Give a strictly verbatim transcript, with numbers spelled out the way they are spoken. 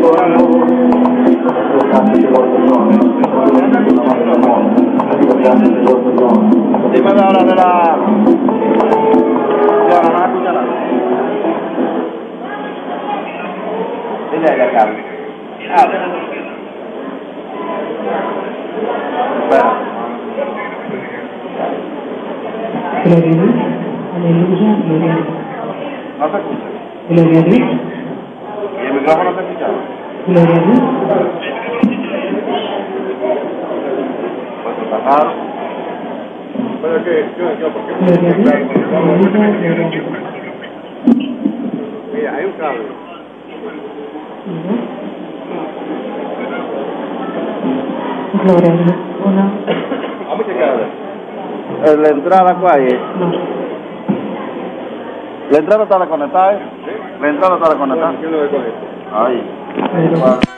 Dime de ahora de la... De ahora no la escucha nada. Dile a ella, Carlos. Ah, espera. Gloria a Dios, aleluya, gloria a Dios. ¿No se escucha? Gloria a Dios. ¿Y el micrófono se escucha? Gloria a Dios. Pues está raro. Pero que, yo, yo, ¿por qué? Gloria a Dios, aleluya, gloria a Dios. Mira, hay un cable. Gloria a Dios. Una. Vamos a checar. Eh, La entrada, ¿cuál es? No. La entrada está desconectada, ¿eh? La entrada está desconectada. Yo no le conecto. Ahí. Pero-